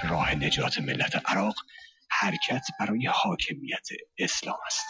راه نجات ملت عراق حرکت برای حاکمیت اسلام است.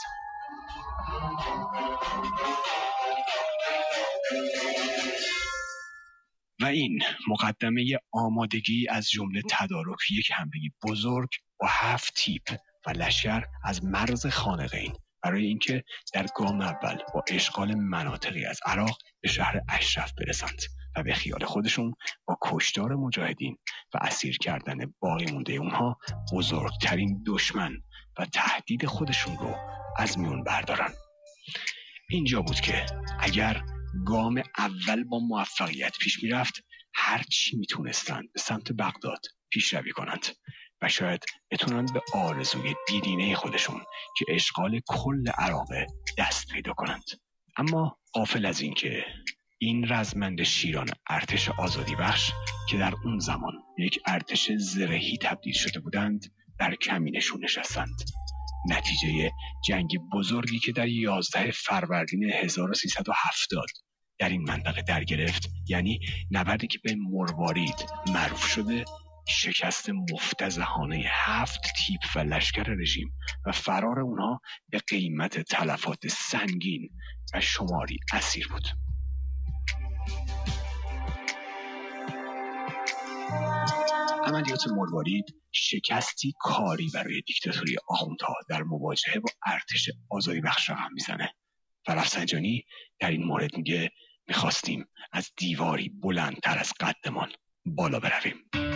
و این مقدمه آمادگی از جمله تدارک یک حمله بزرگ با 7 تیپ و لشکر از مرز خانقین برای اینکه در گام اول با اشغال مناطقی از عراق به شهر اشرف برسند و به خیال خودشون با کشتار مجاهدین و اسیر کردن باقی مونده اونها بزرگترین دشمن و تهدید خودشون رو از میون بردارن. اینجا بود که اگر گام اول با موفقیت پیش میرفت، هر چی میتونستند به سمت بغداد پیشروی کنند و شاید بتونند به آرزوی دیرینه خودشون که اشغال کل عراق دست پیدا کنند. اما غافل از این که این رزمند شیران ارتش آزادی بخش که در اون زمان یک ارتش زرهی تبدیل شده بودند در کمینشون نشستند. نتیجه جنگ بزرگی که در 11 فروردین 1370 در این منطقه در گرفت، یعنی نبردی که به مروارید معروف شده، شکست مفتضحانه 7 تیپ و لشکر رژیم و فرار اونها به قیمت تلفات سنگین و شماری اسیر بود. عملیات مروارید شکستی کاری برای دیکتاتوری آخوندها در مواجهه با ارتش آزادی بخش رقم میزنه و رفسنجانی در این مورد میگه میخواستیم از دیواری بلندتر از قدمان بالا برویم.